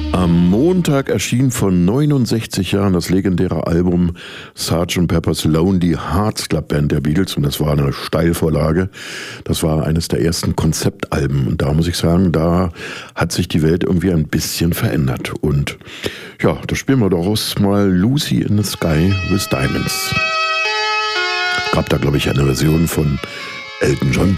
Am Montag erschien vor 69 Jahren das legendäre Album Sgt. Pepper's Lonely Hearts Club Band der Beatles und das war eine Steilvorlage. Das war eines der ersten Konzeptalben und da muss ich sagen, da hat sich die Welt irgendwie ein bisschen verändert. Und ja, da spielen wir daraus mal Lucy in the Sky with Diamonds. Gab da, glaube ich, eine Version von Elton John.